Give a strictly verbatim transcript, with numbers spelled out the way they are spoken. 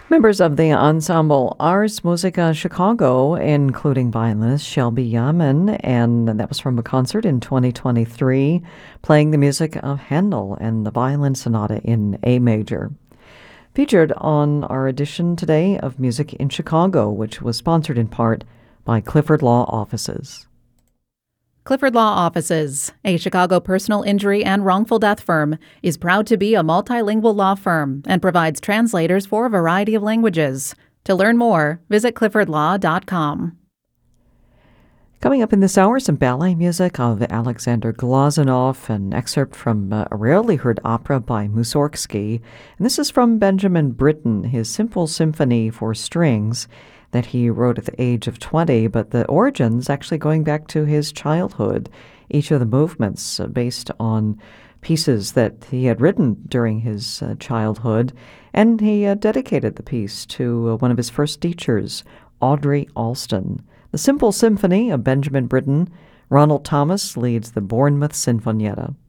Members of the ensemble Ars Musica Chicago, including violinist Shelby Yaman, and that was from a concert in twenty twenty-three, playing the music of Handel and the Violin Sonata in A major. Featured on our edition today of Music in Chicago, which was sponsored in part by Clifford Law Offices. Clifford Law Offices, a Chicago personal injury and wrongful death firm, is proud to be a multilingual law firm and provides translators for a variety of languages. To learn more, visit clifford law dot com. Coming up in this hour, some ballet music of Alexander Glazunov, an excerpt from uh, a rarely heard opera by Mussorgsky. And this is from Benjamin Britten, his simple symphony for strings that he wrote at the age of twenty, but the origins actually going back to his childhood. Each of the movements uh, based on pieces that he had written during his uh, childhood, and he uh, dedicated the piece to uh, one of his first teachers, Audrey Alston. The Simple Symphony of Benjamin Britten. Ronald Thomas leads the Bournemouth Sinfonietta.